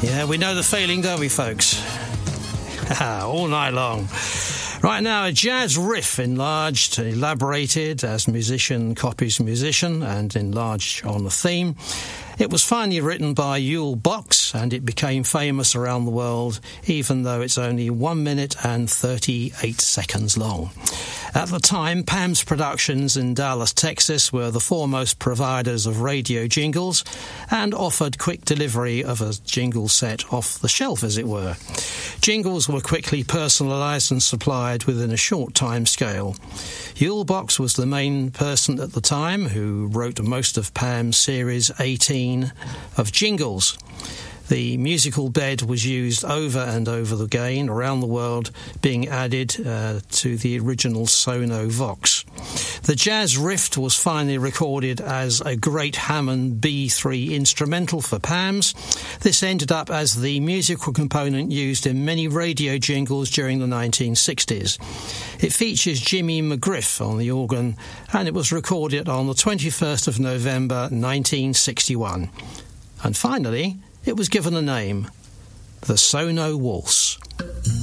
Yeah, we know the feeling, don't we, folks? All night long. Right now, a jazz riff enlarged, elaborated as musician copies musician and enlarged on the theme. It was finally written by Yule Box, and it became famous around the world, even though it's only 1 minute and 38 seconds long. At the time, Pam's Productions in Dallas, Texas were the foremost providers of radio jingles and offered quick delivery of a jingle set off the shelf, as it were. Jingles were quickly personalised and supplied within a short time scale. Yule Box was the main person at the time who wrote most of Pam's Series 18 of jingles. The musical bed was used over and over again around the world, being added to the original Sono Vox. The jazz riff was finally recorded as a Great Hammond B3 instrumental for Pam's. This ended up as the musical component used in many radio jingles during the 1960s. It features Jimmy McGriff on the organ, and it was recorded on the 21st of November 1961. And finally, it was given a name, the Sono Waltz.